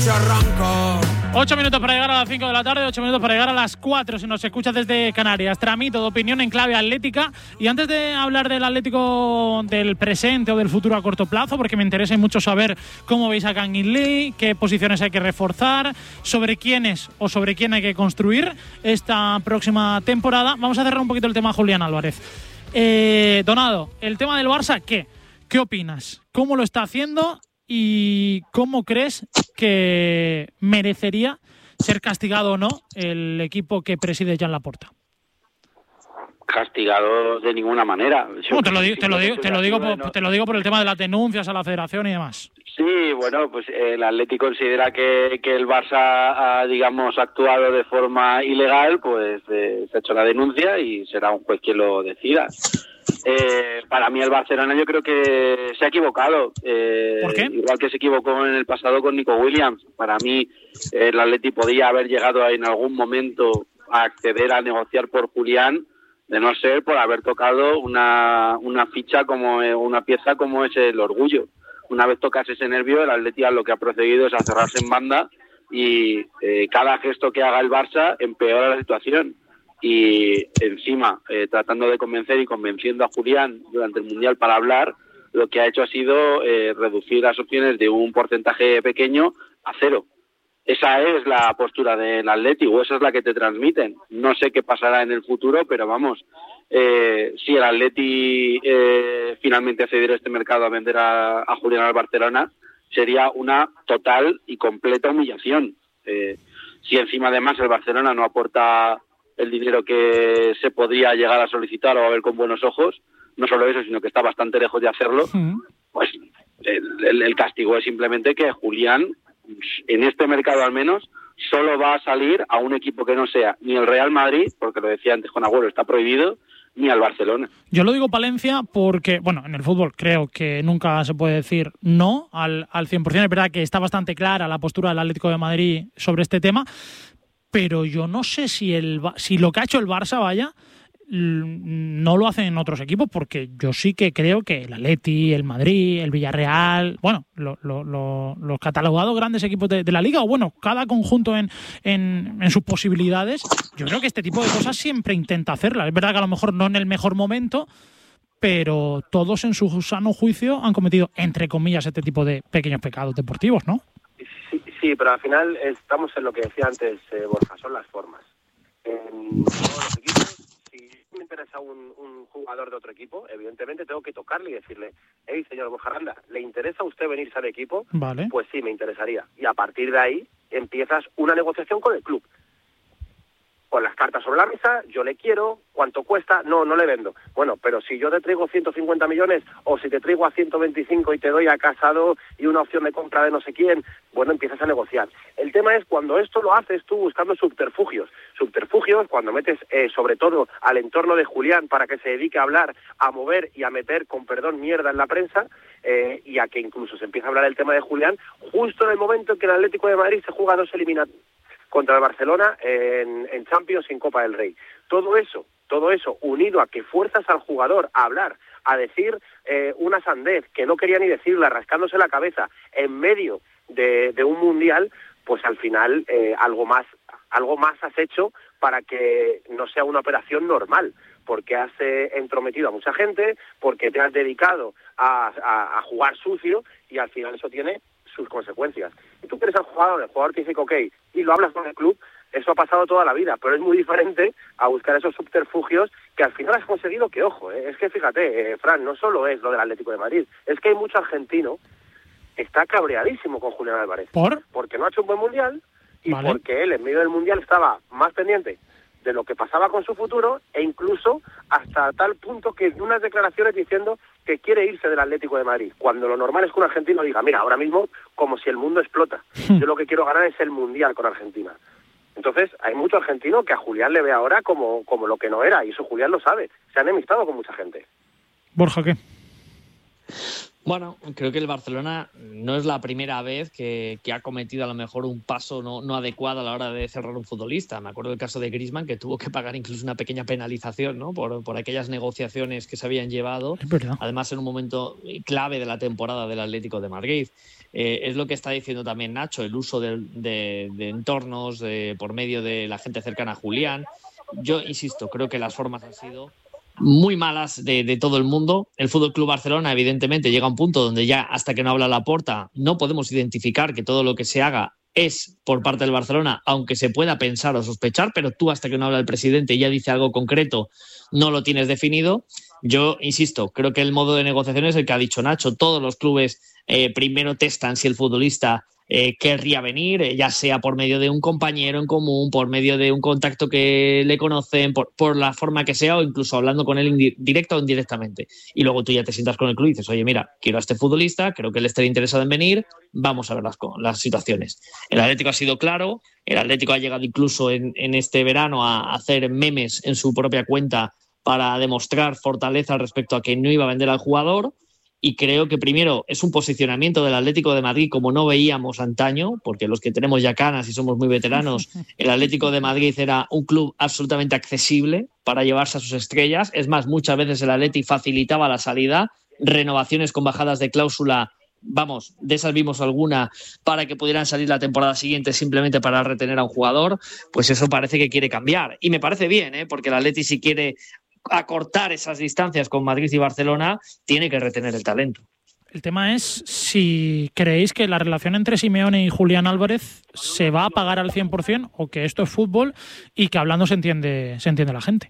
se arranca. 8 minutos para llegar a las 5 de la tarde, 8 minutos para llegar a las 4 si nos escuchas desde Canarias. Tramito de opinión en clave atlética. Y antes de hablar del Atlético del presente o del futuro a corto plazo, porque me interesa mucho saber cómo veis a Kangin Lee, qué posiciones hay que reforzar, sobre quiénes o sobre quién hay que construir esta próxima temporada, vamos a cerrar un poquito el tema Julián Álvarez. Donado, el tema del Barça, ¿qué opinas? ¿Cómo lo está haciendo? ¿Y cómo crees que merecería ser castigado o no el equipo que preside Joan Laporta? Castigado de ninguna manera. No, te lo digo por el tema de las denuncias a la federación y demás. Sí, bueno, pues el Atleti considera que el Barça ha, digamos, actuado de forma ilegal, pues se ha hecho la denuncia y será un juez quien lo decida. Para mí el Barcelona yo creo que se ha equivocado. ¿Por qué? Igual que se equivocó en el pasado con Nico Williams. Para mí el Atleti podía haber llegado en algún momento a acceder a negociar por Julián, de no ser por haber tocado una ficha como una pieza como es el orgullo. Una vez tocas ese nervio, el Atleti lo que ha procedido es a cerrarse en banda y cada gesto que haga el Barça empeora la situación. Y encima, tratando de convencer y convenciendo a Julián durante el Mundial para hablar, lo que ha hecho ha sido reducir las opciones de un porcentaje pequeño a 0. Esa es la postura del Atleti, o esa es la que te transmiten. No sé qué pasará en el futuro, pero vamos, si el Atleti finalmente accediera a este mercado a vender a Julián al Barcelona, sería una total y completa humillación. Si encima además el Barcelona no aporta el dinero que se podría llegar a solicitar o a ver con buenos ojos, no solo eso, sino que está bastante lejos de hacerlo, pues el castigo es simplemente que Julián, en este mercado al menos, solo va a salir a un equipo que no sea ni el Real Madrid, porque lo decía antes con Agüero, está prohibido, ni al Barcelona. Yo lo digo Palencia porque, bueno, en el fútbol creo que nunca se puede decir no al 100%. Es verdad que está bastante clara la postura del Atlético de Madrid sobre este tema, pero yo no sé si lo que ha hecho el Barça, no lo hacen en otros equipos, porque yo sí que creo que el Atleti, el Madrid, el Villarreal, bueno, los catalogados grandes equipos de la Liga, o bueno, cada conjunto en sus posibilidades, yo creo que este tipo de cosas siempre intenta hacerlas. Es verdad que a lo mejor no en el mejor momento, pero todos en su sano juicio han cometido, entre comillas, este tipo de pequeños pecados deportivos, ¿no? Sí, pero al final estamos en lo que decía antes Borja, son las formas. En todos los equipos, si me interesa un jugador de otro equipo, evidentemente tengo que tocarle y decirle: hey, señor Borja Aranda, ¿le interesa a usted venirse al equipo? Vale. Pues sí, me interesaría. Y a partir de ahí empiezas una negociación con el club. Con las cartas sobre la mesa, yo le quiero, ¿cuánto cuesta? No le vendo. Bueno, pero si yo te traigo 150 millones o si te traigo a 125 y te doy a Casado y una opción de compra de no sé quién, bueno, empiezas a negociar. El tema es cuando esto lo haces tú buscando subterfugios. Subterfugios cuando metes sobre todo al entorno de Julián para que se dedique a hablar, a mover y a meter, con perdón, mierda en la prensa, y a que incluso se empiece a hablar del tema de Julián justo en el momento en que el Atlético de Madrid se juega 2 eliminatorias contra el Barcelona en Champions y en Copa del Rey. Todo eso unido a que fuerzas al jugador a hablar, a decir una sandez que no quería ni decirla, rascándose la cabeza en medio de un mundial, pues al final algo más has hecho para que no sea una operación normal, porque has entrometido a mucha gente, porque te has dedicado a jugar sucio y al final eso tiene sus consecuencias. Y tú quieres al jugador, el jugador te dice que ok, y lo hablas con el club, eso ha pasado toda la vida, pero es muy diferente a buscar esos subterfugios que al final has conseguido que, ojo, es que fíjate, Fran, no solo es lo del Atlético de Madrid, es que hay mucho argentino que está cabreadísimo con Julián Álvarez. Porque no ha hecho un buen mundial y porque él en medio del mundial estaba más pendiente de lo que pasaba con su futuro e incluso hasta tal punto que en unas declaraciones diciendo que quiere irse del Atlético de Madrid, cuando lo normal es que un argentino diga: mira, ahora mismo como si el mundo explota, yo lo que quiero ganar es el mundial con Argentina. Entonces hay mucho argentino que a Julián le ve ahora como lo que no era, y eso Julián lo sabe, se han enemistado con mucha gente. Borja, ¿qué? Bueno, creo que el Barcelona no es la primera vez que ha cometido a lo mejor un paso no adecuado a la hora de cerrar un futbolista. Me acuerdo del caso de Griezmann, que tuvo que pagar incluso una pequeña penalización, ¿no? por aquellas negociaciones que se habían llevado, además en un momento clave de la temporada del Atlético de Madrid. Es lo que está diciendo también Nacho, el uso de entornos por medio de la gente cercana a Julián. Yo insisto, creo que las formas han sido muy malas de todo el mundo. El Fútbol Club Barcelona, evidentemente, llega a un punto donde ya, hasta que no habla Laporta, no podemos identificar que todo lo que se haga es por parte del Barcelona, aunque se pueda pensar o sospechar, pero tú, hasta que no habla el presidente y ya dice algo concreto, no lo tienes definido. Yo insisto, creo que el modo de negociación es el que ha dicho Nacho. Todos los clubes primero testan si el futbolista querría venir, ya sea por medio de un compañero en común, por medio de un contacto que le conocen, por la forma que sea, o incluso hablando con él directa o indirectamente. Y luego tú ya te sientas con el club y dices, oye, mira, quiero a este futbolista, creo que él estaría interesado en venir, vamos a ver las situaciones. El Atlético ha sido claro, el Atlético ha llegado incluso en este verano a hacer memes en su propia cuenta para demostrar fortaleza respecto a que no iba a vender al jugador. Y creo que primero es un posicionamiento del Atlético de Madrid como no veíamos antaño, porque los que tenemos ya canas y somos muy veteranos, el Atlético de Madrid era un club absolutamente accesible para llevarse a sus estrellas. Es más, muchas veces el Atleti facilitaba la salida, renovaciones con bajadas de cláusula, vamos, de esas vimos alguna, para que pudieran salir la temporada siguiente simplemente para retener a un jugador. Pues eso parece que quiere cambiar. Y me parece bien, porque el Atleti, si quiere acortar esas distancias con Madrid y Barcelona, tiene que retener el talento. El tema es si creéis que la relación entre Simeone y Julián Álvarez se va a pagar al 100% o que esto es fútbol y que hablando se entiende la gente.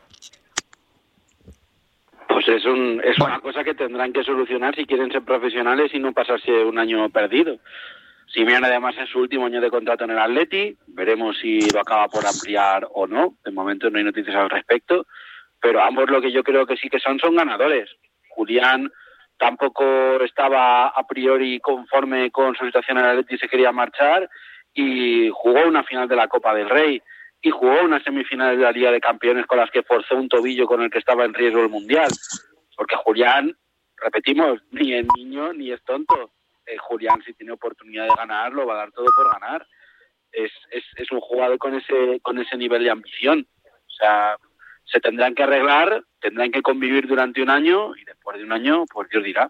Pues es una cosa que tendrán que solucionar si quieren ser profesionales y no pasarse un año perdido. Simeone además es su último año de contrato en el Atleti, veremos si lo acaba por ampliar o no, de momento no hay noticias al respecto. Pero ambos lo que yo creo que sí que son ganadores. Julián tampoco estaba a priori conforme con su situación en el Atleti y se quería marchar, y jugó una final de la Copa del Rey y jugó una semifinal de la Liga de Campeones con las que forzó un tobillo con el que estaba en riesgo el Mundial. Porque Julián, repetimos, ni es niño ni es tonto. Julián, si tiene oportunidad de ganar, lo va a dar todo por ganar. Es un jugador con ese nivel de ambición. O sea, se tendrán que arreglar, tendrán que convivir durante un año y después de un año, pues Dios dirá.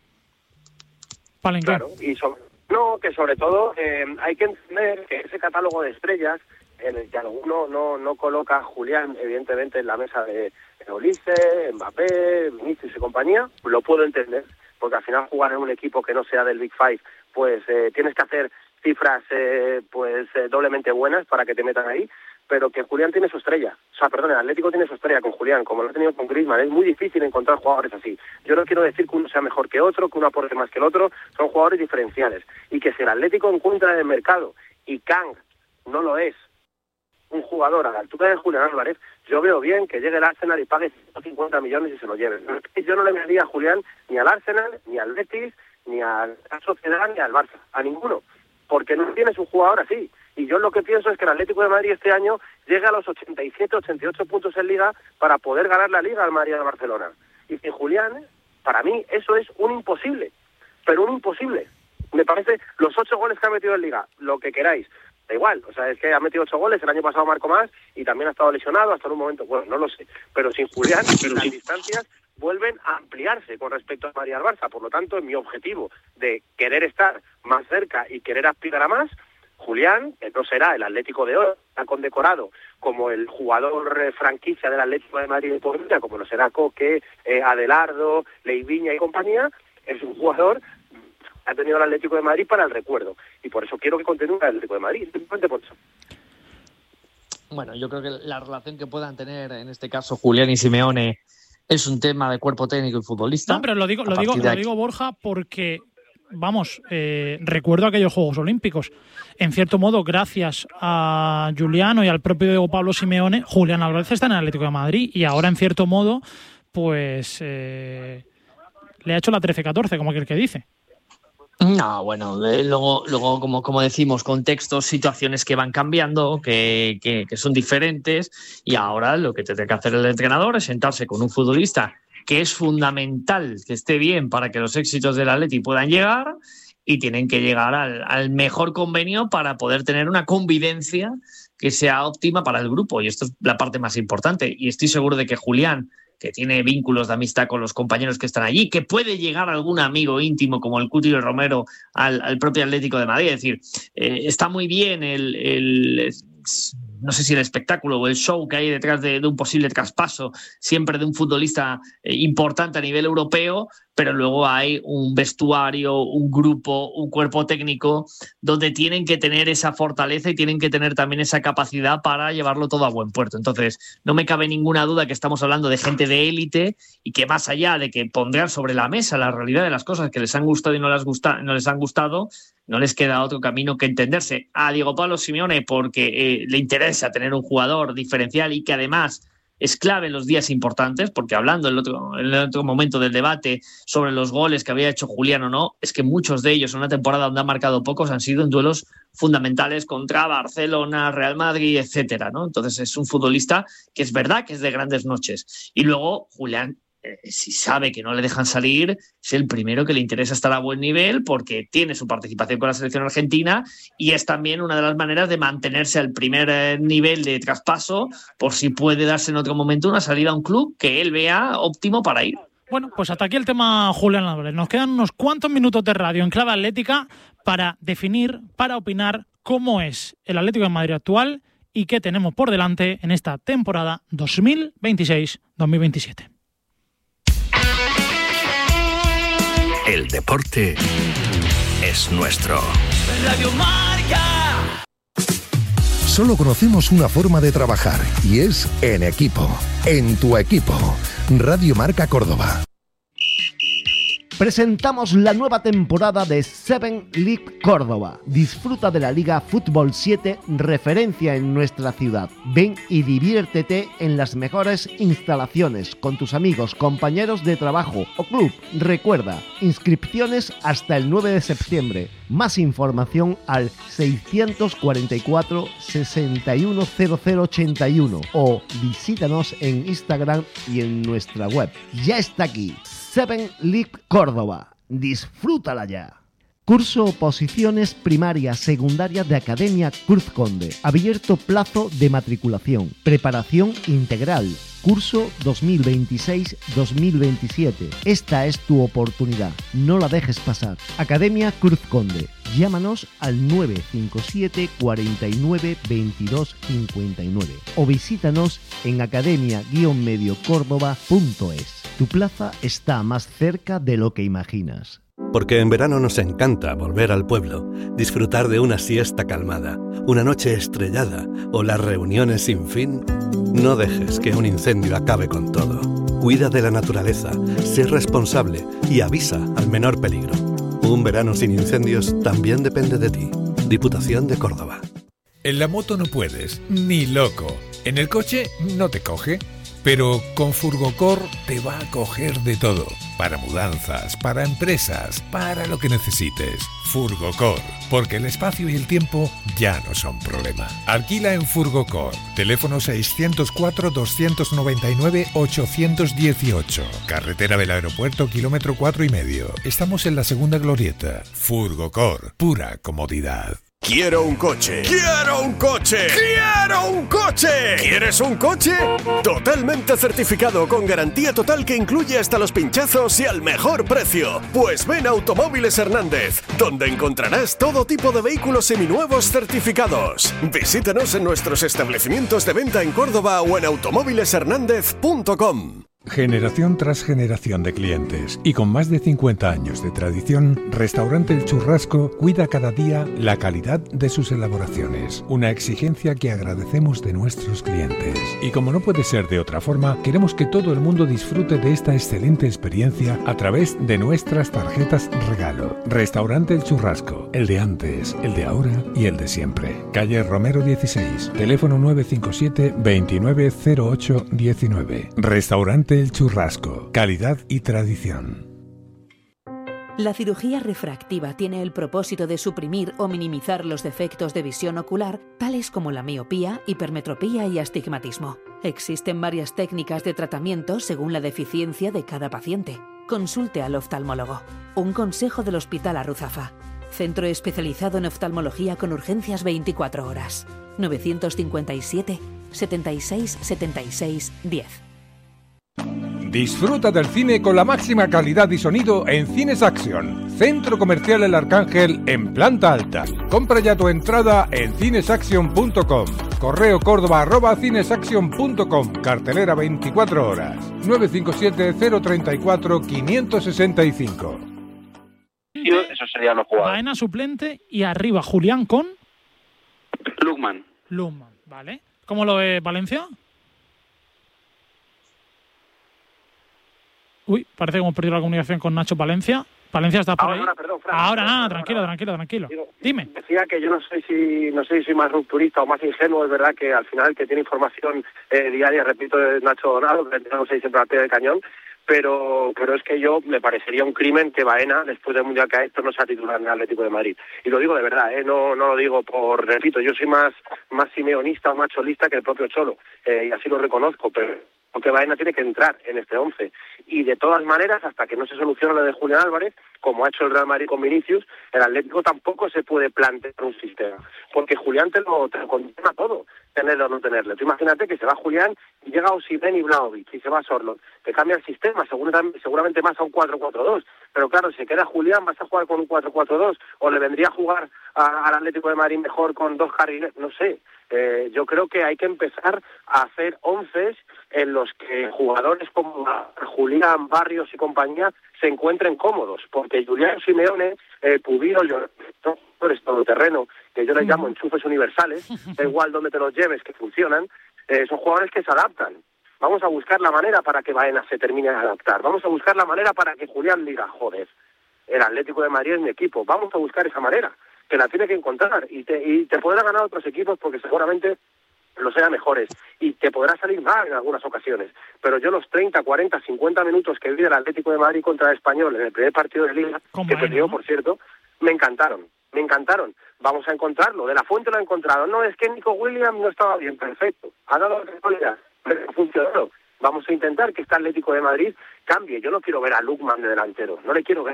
Claro, y sobre todo hay que entender que ese catálogo de estrellas en el que alguno no coloca a Julián, evidentemente, en la mesa de Olise, Mbappé, Vinicius y compañía, lo puedo entender, porque al final jugar en un equipo que no sea del Big Five, pues tienes que hacer cifras doblemente buenas para que te metan ahí. Pero que Julián tiene su estrella. El Atlético tiene su estrella con Julián, como lo ha tenido con Griezmann. Es muy difícil encontrar jugadores así. Yo no quiero decir que uno sea mejor que otro, que uno aporte más que el otro. Son jugadores diferenciales. Y que si el Atlético encuentra en el mercado y Kang no lo es, un jugador a la altura de Julián Álvarez, yo veo bien que llegue el Arsenal y pague 150 millones y se lo lleve. Yo no le vendería a Julián ni al Arsenal, ni al Betis, ni a la Sociedad, ni al Barça. A ninguno. Porque no tienes un jugador así. Y yo lo que pienso es que el Atlético de Madrid este año llega a los 87, 88 puntos en Liga para poder ganar la Liga al Madrid de Barcelona. Y sin Julián, para mí, eso es un imposible. Pero un imposible. Me parece, los 8 goles que ha metido en Liga, lo que queráis, da igual. O sea, es que ha metido 8 goles, el año pasado marcó más y también ha estado lesionado hasta en un momento. Bueno, no lo sé. Pero sin Julián, las distancias vuelven a ampliarse con respecto a Madrid y al Barça. Por lo tanto, en mi objetivo de querer estar más cerca y querer aspirar a más, Julián, que no será el Atlético de hoy, está condecorado como el jugador franquicia del Atlético de Madrid de por vida, como lo será Coque, Adelardo, Leiviña y compañía. Es un jugador que ha tenido el Atlético de Madrid para el recuerdo. Y por eso quiero que continúe el Atlético de Madrid, simplemente por eso. Bueno, yo creo que la relación que puedan tener, en este caso, Julián y Simeone, es un tema de cuerpo técnico y futbolista. No, pero lo digo Borja, porque vamos, recuerdo aquellos Juegos Olímpicos. En cierto modo, gracias a Giuliano y al propio Diego Pablo Simeone, Julián Álvarez está en el Atlético de Madrid y ahora, en cierto modo, pues le ha hecho la 13-14, como aquel que dice. No, bueno, luego como decimos, contextos, situaciones que van cambiando, que son diferentes, y ahora lo que tendrá que hacer el entrenador es sentarse con un futbolista que es fundamental que esté bien para que los éxitos del Atleti puedan llegar, y tienen que llegar al mejor convenio para poder tener una convivencia que sea óptima para el grupo, y esto es la parte más importante. Y estoy seguro de que Julián, que tiene vínculos de amistad con los compañeros que están allí, que puede llegar algún amigo íntimo como el Cuti y el Romero al propio Atlético de Madrid. Es decir, está muy bien no sé si el espectáculo o el show que hay detrás de un posible traspaso, siempre de un futbolista importante a nivel europeo, pero luego hay un vestuario, un grupo, un cuerpo técnico donde tienen que tener esa fortaleza y tienen que tener también esa capacidad para llevarlo todo a buen puerto. Entonces, no me cabe ninguna duda que estamos hablando de gente de élite y que, más allá de que pondrán sobre la mesa la realidad de las cosas que les han gustado y no les han gustado, no les queda otro camino que entenderse a Diego Pablo Simeone, porque le interesa tener un jugador diferencial y que además es clave en los días importantes, porque hablando en el otro momento del debate sobre los goles que había hecho Julián o no, es que muchos de ellos en una temporada donde ha marcado pocos han sido en duelos fundamentales contra Barcelona, Real Madrid, etcétera, ¿no? Entonces es un futbolista que es verdad que es de grandes noches. Y luego Julián, si sabe que no le dejan salir, es el primero que le interesa estar a buen nivel, porque tiene su participación con la selección argentina y es también una de las maneras de mantenerse al primer nivel de traspaso, por si puede darse en otro momento una salida a un club que él vea óptimo para ir. Bueno, pues hasta aquí el tema Julián Álvarez. Nos quedan unos cuantos minutos de radio en clave atlética para definir, para opinar cómo es el Atlético de Madrid actual y qué tenemos por delante en esta temporada 2026-2027. El deporte es nuestro. Radio Marca. Solo conocemos una forma de trabajar y es en equipo. En tu equipo. Radio Marca Córdoba. Presentamos la nueva temporada de 7 League Córdoba. Disfruta de la Liga Fútbol 7, referencia en nuestra ciudad. Ven y diviértete en las mejores instalaciones con tus amigos, compañeros de trabajo o club. Recuerda, inscripciones hasta el 9 de septiembre. Más información al 644 610081 o visítanos en Instagram y en nuestra web. Ya está aquí. 7 League Córdoba. Disfrútala ya. Curso Oposiciones Primaria Secundaria de Academia Cruz Conde. Abierto plazo de matriculación. Preparación integral. Curso 2026-2027. Esta es tu oportunidad. No la dejes pasar. Academia Cruz Conde. Llámanos al 957 49 22 59 o visítanos en academia-mediocórdoba.es. Tu plaza está más cerca de lo que imaginas. Porque en verano nos encanta volver al pueblo, disfrutar de una siesta calmada, una noche estrellada o las reuniones sin fin. No dejes que un incendio acabe con todo. Cuida de la naturaleza, sé responsable y avisa al menor peligro. Un verano sin incendios también depende de ti. Diputación de Córdoba. En la moto no puedes, ni loco. En el coche no te coge. Pero con Furgocor te va a coger de todo. Para mudanzas, para empresas, para lo que necesites. Furgocor, porque el espacio y el tiempo ya no son problema. Alquila en Furgocor. Teléfono 604-299-818. Carretera del Aeropuerto, kilómetro 4,5. Estamos en la segunda glorieta. Furgocor, pura comodidad. ¡Quiero un coche! ¡Quiero un coche! ¡Quiero un coche! ¿Quieres un coche? Totalmente certificado, con garantía total que incluye hasta los pinchazos y al mejor precio. Pues ven a Automóviles Hernández, donde encontrarás todo tipo de vehículos seminuevos certificados. Visítanos en nuestros establecimientos de venta en Córdoba o en automóvileshernandez.com. Generación tras generación de clientes y con más de 50 años de tradición, Restaurante El Churrasco cuida cada día la calidad de sus elaboraciones, una exigencia que agradecemos de nuestros clientes. Y como no puede ser de otra forma, queremos que todo el mundo disfrute de esta excelente experiencia a través de nuestras tarjetas regalo. Restaurante El Churrasco, el de antes, el de ahora y el de siempre. Calle Romero 16, teléfono 957 2908 19. Restaurante El Churrasco, calidad y tradición. La cirugía refractiva tiene el propósito de suprimir o minimizar los defectos de visión ocular, tales como la miopía, hipermetropía y astigmatismo. Existen varias técnicas de tratamiento según la deficiencia de cada paciente. Consulte al oftalmólogo. Un consejo del Hospital Arruzafa. Centro especializado en oftalmología con urgencias 24 horas. 957 76 76 10. Disfruta del cine con la máxima calidad y sonido en Cines Action, Centro Comercial El Arcángel en planta alta. Compra ya tu entrada en cinesaction.com. Correo Córdoba@cinesaction.com. Cartelera 24 horas. 957 034 565. Eso sería no jugar. Baena suplente y arriba Julián con Lukman, ¿vale? ¿Cómo lo ve Valencia? Uy, parece que hemos perdido la comunicación con Nacho Palencia. ¿Palencia está por ahí? Perdón, Fran. Ahora nada, tranquilo. Digo, dime. Decía que yo no sé si soy más rupturista o más ingenuo. Es verdad que al final el que tiene información diaria, repito, es Nacho Donado, que tenemos ahí siempre al pie del cañón. Pero es que me parecería un crimen que Baena, después del Mundial que ha hecho, no sea titular en el Atlético de Madrid. Y lo digo de verdad, no lo digo repito, yo soy más simeonista o más cholista que el propio Cholo, y así lo reconozco, pero porque Baena tiene que entrar en este 11. Y de todas maneras, hasta que no se solucione lo de Julián Álvarez, como ha hecho el Real Madrid con Vinicius, el Atlético tampoco se puede plantear un sistema. Porque Julián te lo condiciona todo, tenerlo o no tenerlo. Tú imagínate que se va Julián y llega Osimhen y Vlahovic, y se va Sorloth. Te cambia el sistema, seguramente más a un 4-4-2. Pero claro, si queda Julián, vas a jugar con un 4-4-2, o le vendría a jugar al Atlético de Madrid mejor con dos carriles, no sé. Yo creo que hay que empezar a hacer 11 en los que jugadores como Julián, Barrios y compañía se encuentren cómodos, porque Julián Simeone, Pubino, es todoterreno, que yo les llamo enchufes universales, da igual donde te los lleves, que funcionan, son jugadores que se adaptan. Vamos a buscar la manera para que Baena se termine de adaptar, vamos a buscar la manera para que Julián diga, joder, el Atlético de Madrid es mi equipo, vamos a buscar esa manera, que la tiene que encontrar, y te podrá ganar otros equipos porque seguramente los sean mejores, y te podrá salir mal en algunas ocasiones, pero yo los 30, 40, 50 minutos que vi del Atlético de Madrid contra el Español en el primer partido de Liga, que perdió, por cierto, me encantaron. Vamos a encontrarlo, De La Fuente lo ha encontrado. No, es que Nico Williams no estaba bien, perfecto, ha dado la responsabilidad, pero ha funcionado. Vamos a intentar que este Atlético de Madrid cambie. Yo no quiero ver a Lukman de delantero, yo le quiero ver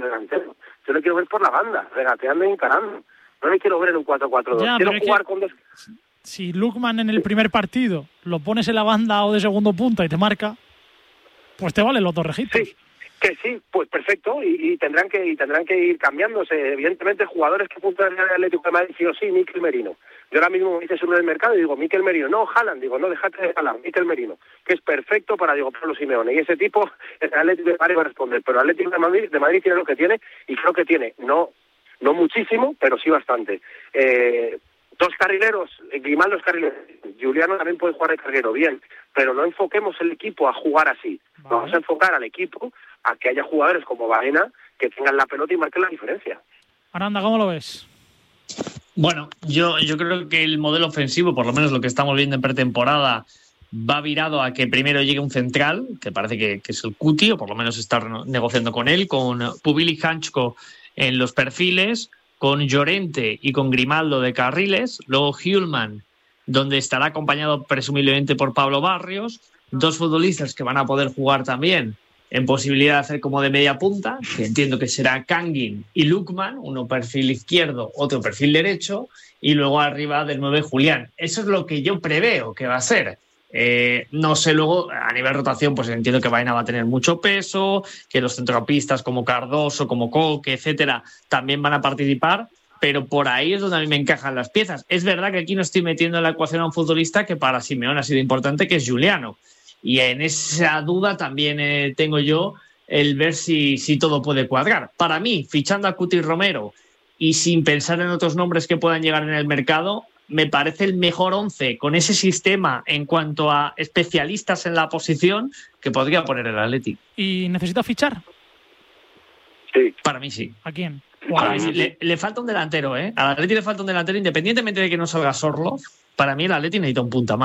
por la banda, regateando y encarando. No le quiero ver en un 4-4-2. Quiero jugar con dos. Si Lukman en el primer partido lo pones en la banda o de segundo punta y te marca, pues te valen los dos rejitos. Sí, pues perfecto, y tendrán que ir cambiándose. Evidentemente, jugadores que funcionan en el Atlético de Madrid, sí o sí, Mikel Merino. Yo ahora mismo me dices uno del mercado y digo, Mikel Merino, no, Haaland, digo, no, déjate de Haaland, Mikel Merino, que es perfecto para Diego Pablo Simeone. Y ese tipo, el Atlético de Madrid va a responder, pero el Atlético de Madrid tiene lo que tiene, y creo que tiene, no muchísimo, pero sí bastante. Dos carrileros, Grimaldo es carrilero, Juliano también puede jugar de carrilero, bien, pero no enfoquemos el equipo a jugar así. Vale. Vamos a enfocar al equipo a que haya jugadores como Baena que tengan la pelota y marquen la diferencia. Aranda, ¿cómo lo ves? Bueno, yo creo que el modelo ofensivo, por lo menos lo que estamos viendo en pretemporada, va virado a que primero llegue un central, que parece que es el Cuti, o por lo menos está negociando con él, con Pubil y Hanchko en los perfiles, con Llorente y con Grimaldo de carriles, luego Hjulman, donde estará acompañado presumiblemente por Pablo Barrios, dos futbolistas que van a poder jugar también en posibilidad de hacer como de media punta, que entiendo que será Kangin y Lukman, uno perfil izquierdo, otro perfil derecho, y luego arriba del 9 Julián. Eso es lo que yo preveo que va a ser. No sé, luego a nivel rotación pues entiendo que Baena va a tener mucho peso, que los centrocampistas como Cardoso, como Koke, etcétera, también van a participar, pero por ahí es donde a mí me encajan las piezas. Es verdad que aquí no estoy metiendo en la ecuación a un futbolista que para Simeone ha sido importante, que es Juliano, y en esa duda también tengo yo el ver si todo puede cuadrar. Para mí, fichando a Cuti Romero y sin pensar en otros nombres que puedan llegar en el mercado, me parece el mejor 11 con ese sistema en cuanto a especialistas en la posición que podría poner el Atleti. ¿Y necesita fichar? Sí. Para mí sí. ¿A quién? Le falta un delantero, ¿eh? Al Atleti le falta un delantero, independientemente de que no salga Sorloth. Para mí el Atleti necesita un punta más.